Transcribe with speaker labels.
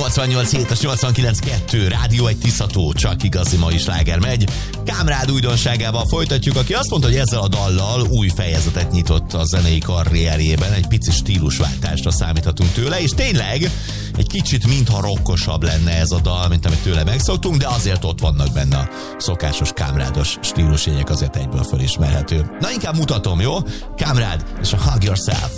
Speaker 1: 88.7, 89.2, Rádió egy Tiszató, csak igazi mai sláger megy. Kámrád újdonságával folytatjuk, aki azt mondta, hogy ezzel a dallal új fejezetet nyitott a zenei karrierjében, egy pici stílusváltásra számíthatunk tőle, és tényleg egy kicsit mintha rockosabb lenne ez a dal, mint amit tőle megszoktunk, de azért ott vannak benne a szokásos kámrádos stílusjegyek, azért egyből fölismerhető. Na inkább mutatom, jó? Kámrád és a Hug Yourself.